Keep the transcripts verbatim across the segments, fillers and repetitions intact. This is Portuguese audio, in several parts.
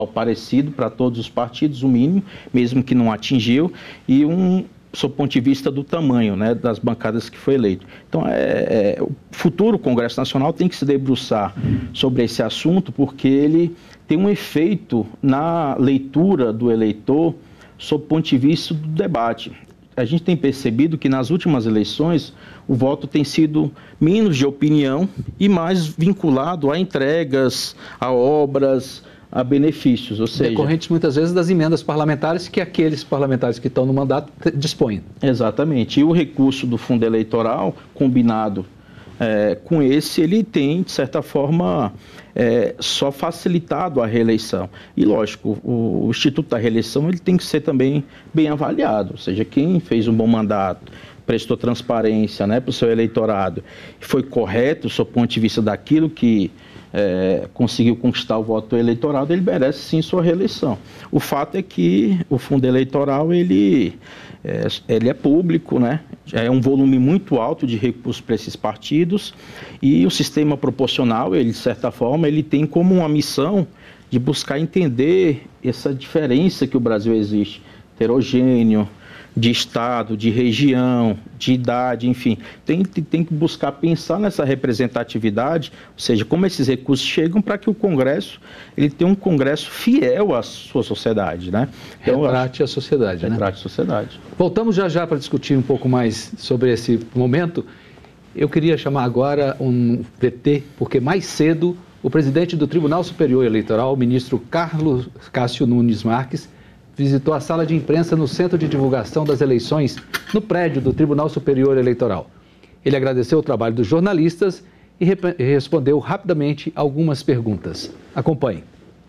parecido para todos os partidos, o mínimo, mesmo que não atingiu, e um, sob o ponto de vista do tamanho, né, das bancadas que foi eleito. Então, é, é, o futuro Congresso Nacional tem que se debruçar sobre esse assunto, porque ele tem um efeito na leitura do eleitor sob o ponto de vista do debate. A gente tem percebido que nas últimas eleições o voto tem sido menos de opinião e mais vinculado a entregas, a obras, a benefícios, ou seja... Decorrentes muitas vezes das emendas parlamentares que aqueles parlamentares que estão no mandato dispõem. Exatamente. E o recurso do fundo eleitoral, combinado é, com esse, ele tem, de certa forma, é, só facilitado a reeleição. E, lógico, o, o Instituto da Reeleição ele tem que ser também bem avaliado, ou seja, quem fez um bom mandato, prestou transparência, né, para o seu eleitorado, foi correto, do ponto de vista daquilo que É, conseguiu conquistar o voto eleitoral, ele merece sim sua reeleição. O fato é que o fundo eleitoral ele é, ele é público, né? É um volume muito alto de recursos para esses partidos e o sistema proporcional, ele de certa forma, ele tem como uma missão de buscar entender essa diferença que o Brasil existe, heterogêneo, de estado, de região, de idade, enfim. Tem, tem que buscar pensar nessa representatividade, ou seja, como esses recursos chegam para que o Congresso, ele tenha um Congresso fiel à sua sociedade, né? Então, retrate a sociedade, né? Retrate a sociedade. Voltamos já já para discutir um pouco mais sobre esse momento. Eu queria chamar agora um P T, porque mais cedo o presidente do Tribunal Superior Eleitoral, o ministro Carlos Cássio Nunes Marques, visitou a sala de imprensa no Centro de Divulgação das Eleições, no prédio do Tribunal Superior Eleitoral. Ele agradeceu o trabalho dos jornalistas e rep- respondeu rapidamente algumas perguntas. Acompanhe.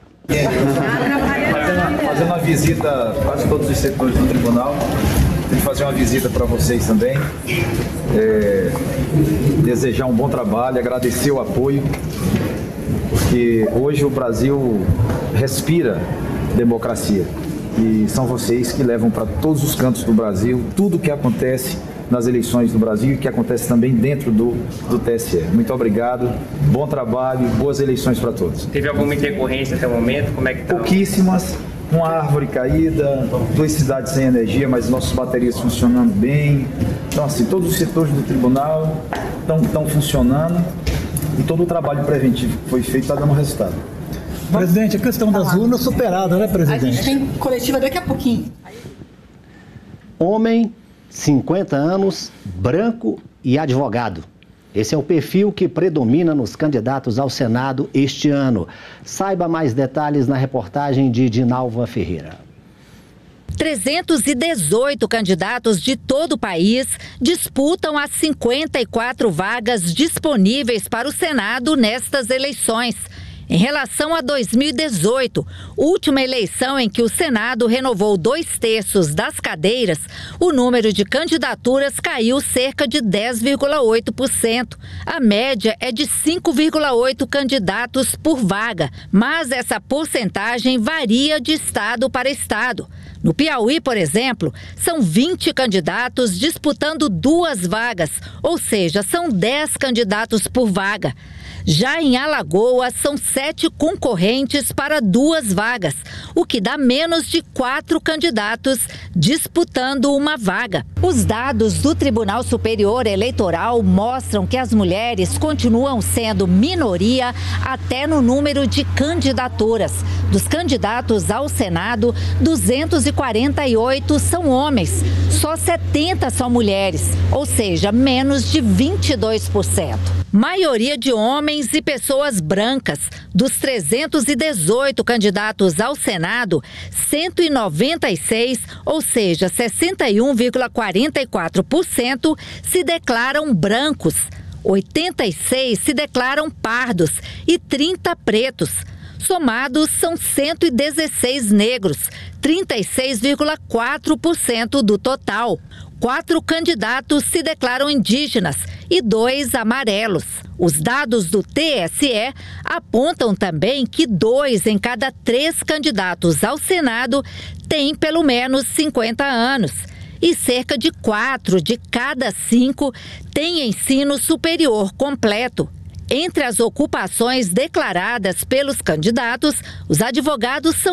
Fazendo, fazendo uma visita a quase todos os setores do tribunal, tem que fazer uma visita para vocês também, é, desejar um bom trabalho, agradecer o apoio, porque hoje o Brasil respira democracia. E são vocês que levam para todos os cantos do Brasil tudo o que acontece nas eleições do Brasil e que acontece também dentro do, do T S E. Muito obrigado, bom trabalho, boas eleições para todos. Teve alguma intercorrência até o momento? Como é que tá? Pouquíssimas, uma árvore caída, duas cidades sem energia, mas nossas baterias funcionando bem. Então, assim, todos os setores do tribunal estão funcionando e todo o trabalho preventivo que foi feito está dando resultado. Presidente, a questão das urnas superada, né, presidente? A gente tem coletiva daqui a pouquinho. Homem, cinquenta anos, branco e advogado. Esse é o perfil que predomina nos candidatos ao Senado este ano. Saiba mais detalhes na reportagem de Dinalva Ferreira. trezentos e dezoito candidatos de todo o país disputam as cinquenta e quatro vagas disponíveis para o Senado nestas eleições. Em relação a dois mil e dezoito, última eleição em que o Senado renovou dois terços das cadeiras, o número de candidaturas caiu cerca de dez vírgula oito por cento. A média é de cinco vírgula oito candidatos por vaga, mas essa porcentagem varia de estado para estado. No Piauí, por exemplo, são vinte candidatos disputando duas vagas, ou seja, são dez candidatos por vaga. Já em Alagoas, são sete concorrentes para duas vagas, o que dá menos de quatro candidatos disputando uma vaga. Os dados do Tribunal Superior Eleitoral mostram que as mulheres continuam sendo minoria até no número de candidaturas. Dos candidatos ao Senado, duzentos e quarenta e oito são homens, só setenta são mulheres, ou seja, menos de vinte e dois por cento. Maioria de homens e pessoas brancas. Dos trezentos e dezoito candidatos ao Senado, cento e noventa e seis, ou seja, sessenta e um vírgula quarenta e quatro por cento, se declaram brancos, oitenta e seis se declaram pardos e trinta pretos. Somados, são cento e dezesseis negros, trinta e seis vírgula quatro por cento do total. Quatro candidatos se declaram indígenas e dois amarelos. Os dados do T S E apontam também que dois em cada três candidatos ao Senado têm pelo menos cinquenta anos. E cerca de quatro de cada cinco têm ensino superior completo. Entre as ocupações declaradas pelos candidatos, os advogados são